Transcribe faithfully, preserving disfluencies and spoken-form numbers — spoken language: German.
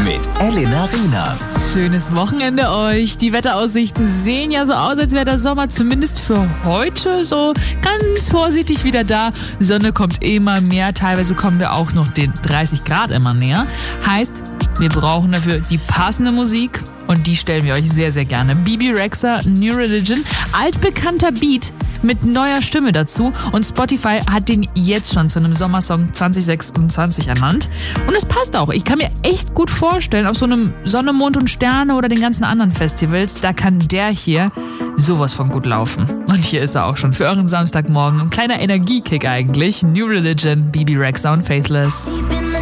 mit Elena Rienas. Schönes Wochenende euch. Die Wetteraussichten sehen ja so aus, als wäre der Sommer zumindest für heute so ganz vorsichtig wieder da. Sonne kommt immer mehr, teilweise kommen wir auch noch den dreißig Grad immer näher. Heißt, wir brauchen dafür die passende Musik und die stellen wir euch sehr, sehr gerne. Bebe Rexha, New Religion, altbekannter Beat mit neuer Stimme dazu und Spotify hat den jetzt schon zu einem Sommersong zwanzig sechsundzwanzig ernannt. Und es passt auch. Ich kann mir echt gut vorstellen, auf so einem Sonne, Mond und Sterne oder den ganzen anderen Festivals, da kann der hier sowas von gut laufen. Und hier ist er auch schon für euren Samstagmorgen. Ein kleiner Energiekick eigentlich. New Religion, Bebe Rexha und Faithless.